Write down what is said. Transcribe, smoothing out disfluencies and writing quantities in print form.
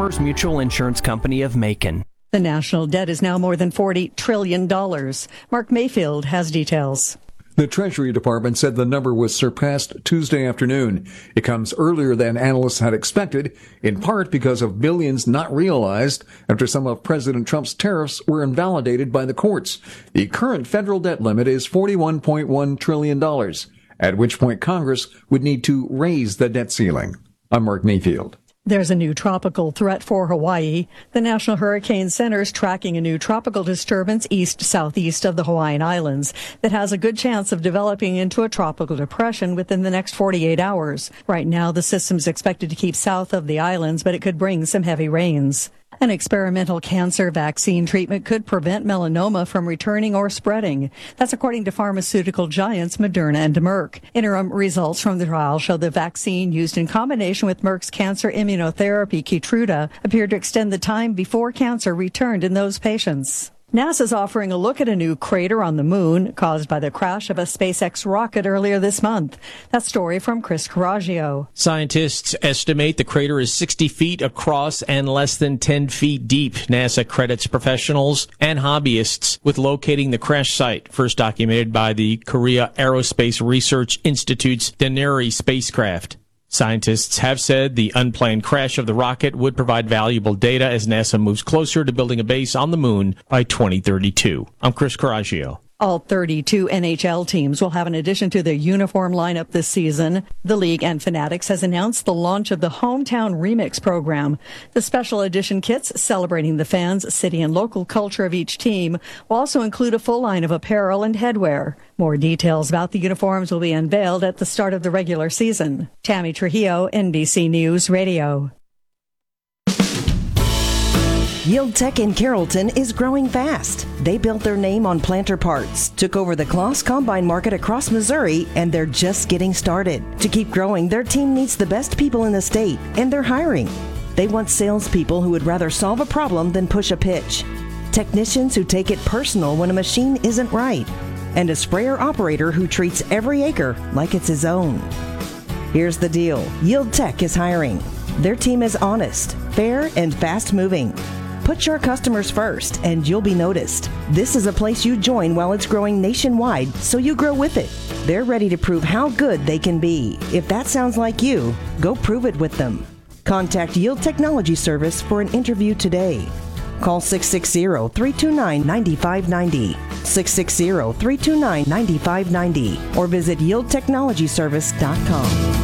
Farmers Mutual Insurance Company of Macon. The national debt is now more than $40 trillion. Mark Mayfield has details. The Treasury Department said the number was surpassed Tuesday afternoon. It comes earlier than analysts had expected, in part because of billions not realized after some of President Trump's tariffs were invalidated by the courts. The current federal debt limit is $41.1 trillion, at which point Congress would need to raise the debt ceiling. I'm Mark Mayfield. There's a new tropical threat for Hawaii. The National Hurricane Center is tracking a new tropical disturbance east-southeast of the Hawaiian Islands that has a good chance of developing into a tropical depression within the next 48 hours. Right now, the system's expected to keep south of the islands, but it could bring some heavy rains. An experimental cancer vaccine treatment could prevent melanoma from returning or spreading. That's according to pharmaceutical giants Moderna and Merck. Interim results from the trial show the vaccine used in combination with Merck's cancer immunotherapy Keytruda appeared to extend the time before cancer returned in those patients. NASA's offering a look at a new crater on the moon caused by the crash of a SpaceX rocket earlier this month. That story from Chris Coraggio. Scientists estimate the crater is 60 feet across and less than 10 feet deep. NASA credits professionals and hobbyists with locating the crash site, first documented by the Korea Aerospace Research Institute's Daneri spacecraft. Scientists have said the unplanned crash of the rocket would provide valuable data as NASA moves closer to building a base on the moon by 2032. I'm Chris Coraggio. All 32 NHL teams will have an addition to their uniform lineup this season. The league and Fanatics has announced the launch of the Hometown Remix program. The special edition kits celebrating the fans, city, and local culture of each team will also include a full line of apparel and headwear. More details about the uniforms will be unveiled at the start of the regular season. Tammy Trujillo, NBC News Radio. Yield Tech in Carrollton is growing fast. They built their name on planter parts, took over the Kloss Combine market across Missouri, and they're just getting started. To keep growing, their team needs the best people in the state, and they're hiring. They want salespeople who would rather solve a problem than push a pitch, technicians who take it personal when a machine isn't right, and a sprayer operator who treats every acre like it's his own. Here's the deal. Yield Tech is hiring. Their team is honest, fair, and fast-moving. Put your customers first, and you'll be noticed. This is a place you join while it's growing nationwide, so you grow with it. They're ready to prove how good they can be. If that sounds like you, go prove it with them. Contact Yield Technology Service for an interview today. Call 660-329-9590, 660-329-9590, or visit yieldtechnologyservice.com.